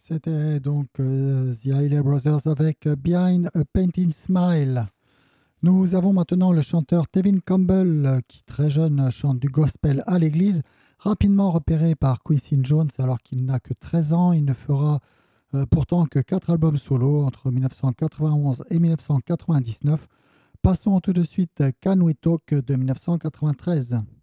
C'était donc The Isley Brothers avec Behind a Painted Smile. Nous avons maintenant le chanteur Tevin Campbell qui, très jeune, chante du gospel à l'église. Rapidement repéré par Quincy Jones alors qu'il n'a que 13 ans, il ne fera pourtant que 4 albums solo entre 1991 et 1999. Passons tout de suite Can We Talk de 1993.